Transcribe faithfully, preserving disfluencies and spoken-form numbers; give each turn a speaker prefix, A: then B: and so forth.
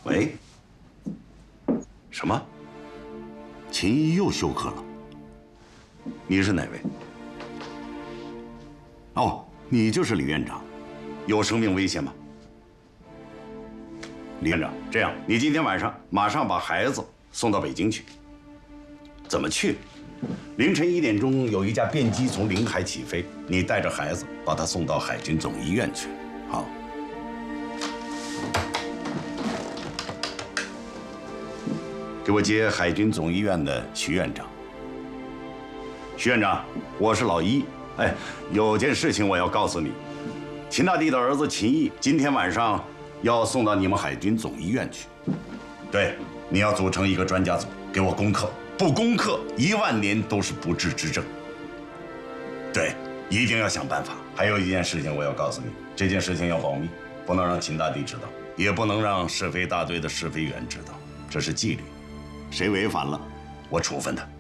A: 喂？什么？秦毅又休克了？你是哪位？哦，你就是李院长。有生命危险吗？李院长，这样，你今天晚上马上把孩子送到北京去。怎么去？凌晨一点钟有一架便机从临海起飞，你带着孩子把他送到海军总医院去。好。给我接海军总医院的徐院长。徐院长，我是老一。哎，有件事情我要告诉你，秦大帝的儿子秦毅今天晚上要送到你们海军总医院去。对，你要组成一个专家组，给我攻克。不攻克，一万年都是不治之症。对，一定要想办法。还有一件事情我要告诉你，这件事情要保密，不能让秦大帝知道，也不能让是非大队的是非员知道，这是纪律。谁违反了，我处分他。